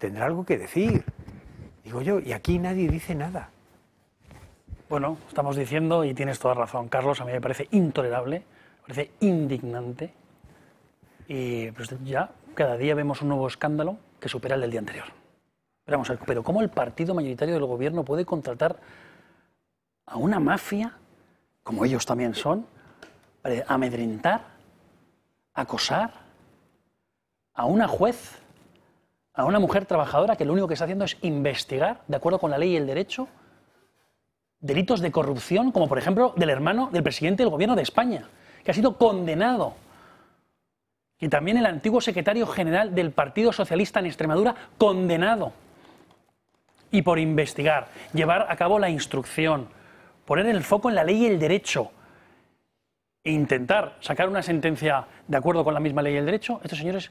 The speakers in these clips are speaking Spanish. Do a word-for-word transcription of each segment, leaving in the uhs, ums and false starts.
tendrá algo que decir. Digo yo, y aquí nadie dice nada. Bueno, estamos diciendo, y tienes toda razón, Carlos, a mí me parece intolerable, me parece indignante, y pues ya cada día vemos un nuevo escándalo que supera el del día anterior. Pero vamos a ver, pero ¿cómo el partido mayoritario del gobierno puede contratar a una mafia, como ellos también son, para amedrentar, acosar a una juez, a una mujer trabajadora que lo único que está haciendo es investigar, de acuerdo con la ley y el derecho, delitos de corrupción, como por ejemplo del hermano del presidente del gobierno de España, que ha sido condenado, y también el antiguo secretario general del Partido Socialista en Extremadura, condenado, y por investigar, llevar a cabo la instrucción, poner el foco en la ley y el derecho, e intentar sacar una sentencia de acuerdo con la misma ley y el derecho, estos señores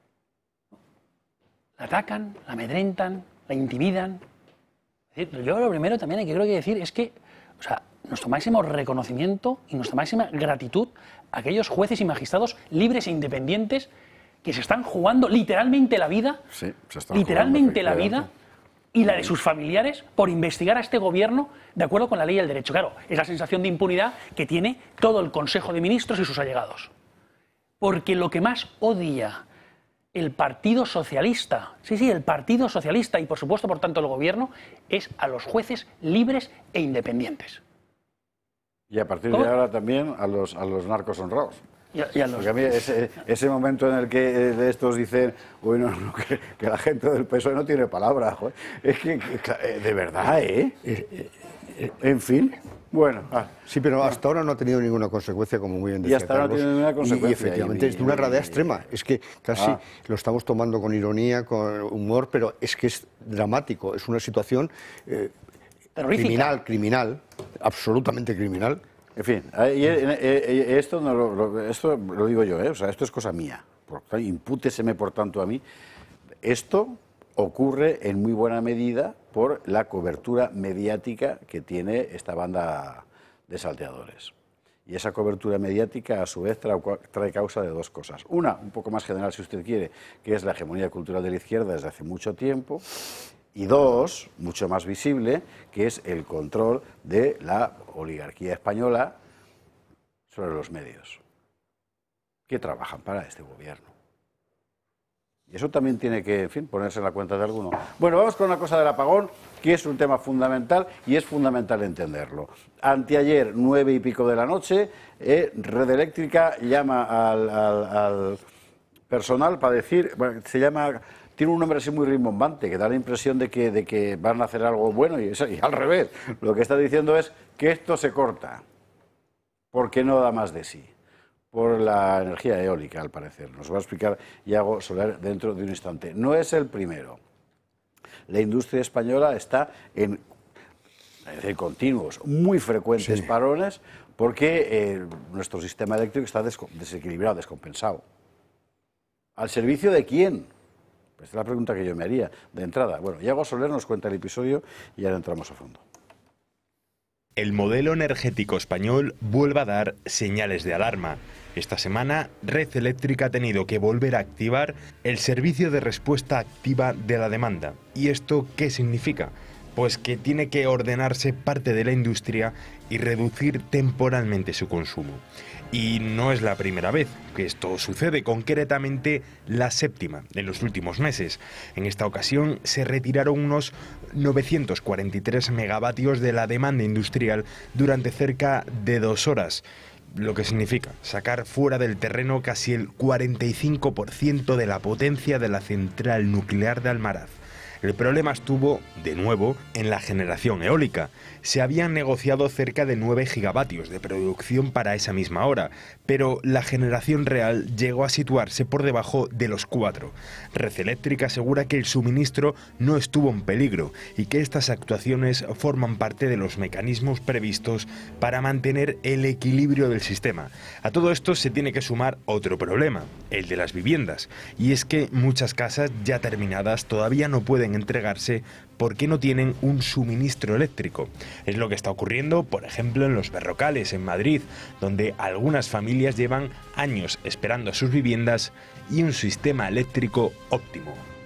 la atacan, la amedrentan, la intimidan. Yo lo primero también que creo que decir es que, o sea, nuestro máximo reconocimiento y nuestra máxima gratitud a aquellos jueces y magistrados libres e independientes que se están jugando literalmente la vida, sí, se están literalmente la vida y la de sus familiares por investigar a este gobierno de acuerdo con la ley y el derecho. Claro, es la sensación de impunidad que tiene todo el Consejo de Ministros y sus allegados. Porque lo que más odia el Partido Socialista, sí, sí, el Partido Socialista y por supuesto por tanto el gobierno, es a los jueces libres e independientes. Y a partir ¿Cómo? de ahora también a los, a los narcos honrados. Y a, y a los... Porque a mí ese, ese momento en el que de estos dicen, bueno, no, que, que la gente del P S O E no tiene palabra, joder. Es que, que, de verdad, ¿eh? En fin, bueno. Ah. Sí, pero hasta ahora no ha tenido ninguna consecuencia, como muy bien decía Y hasta ahora no Carlos. tiene ninguna consecuencia. Y, y efectivamente y, es de una y, gravedad y, extrema. Es que casi ah. lo estamos tomando con ironía, con humor, pero es que es dramático. Es una situación eh, criminal, criminal, absolutamente criminal. En fin, esto, no lo, esto lo digo yo, ¿eh? O sea, esto es cosa mía. Impúteseme, por tanto, a mí. Esto ocurre en muy buena medida por la cobertura mediática que tiene esta banda de salteadores. Y esa cobertura mediática, a su vez, trae, trae causa de dos cosas. Una, un poco más general, si usted quiere, que es la hegemonía cultural de la izquierda desde hace mucho tiempo. Y dos, mucho más visible, que es el control de la oligarquía española sobre los medios, que trabajan para este gobierno. Y eso también tiene que, en fin, ponerse en la cuenta de alguno. Bueno, vamos con una cosa del apagón, que es un tema fundamental y es fundamental entenderlo. Anteayer, nueve y pico de la noche, eh, Red Eléctrica llama al, al, al personal para decir, bueno, se llama... Tiene un nombre así muy rimbombante, que da la impresión de que, de que van a hacer algo bueno, y, eso, y al revés. Lo que está diciendo es que esto se corta, porque no da más de sí, por la energía eólica, al parecer. Nos va a explicar Iago Soler dentro de un instante. No es el primero. La industria española está en, en continuos, muy frecuentes sí. parones, porque eh, nuestro sistema eléctrico está desequilibrado, descompensado. ¿Al servicio de quién? Esta es la pregunta que yo me haría de entrada. Bueno, Iago Soler nos cuenta el episodio y ahora entramos a fondo. El modelo energético español vuelve a dar señales de alarma. Esta semana, Red Eléctrica ha tenido que volver a activar el servicio de respuesta activa de la demanda. ¿Y esto qué significa? Pues que tiene que ordenarse parte de la industria y reducir temporalmente su consumo. Y no es la primera vez que esto sucede, concretamente la séptima en los últimos meses. En esta ocasión se retiraron unos novecientos cuarenta y tres megavatios de la demanda industrial durante cerca de dos horas, lo que significa sacar fuera del terreno casi el cuarenta y cinco por ciento de la potencia de la central nuclear de Almaraz. El problema estuvo, de nuevo, en la generación eólica. Se habían negociado cerca de nueve gigavatios de producción para esa misma hora, pero la generación real llegó a situarse por debajo de los cuatro. Red Eléctrica asegura que el suministro no estuvo en peligro y que estas actuaciones forman parte de los mecanismos previstos para mantener el equilibrio del sistema. A todo esto se tiene que sumar otro problema, el de las viviendas, y es que muchas casas ya terminadas todavía no pueden entregarse porque no tienen un suministro eléctrico. Es lo que está ocurriendo, por ejemplo, en Los Berrocales, en Madrid, donde algunas familias llevan años esperando sus viviendas y un sistema eléctrico óptimo.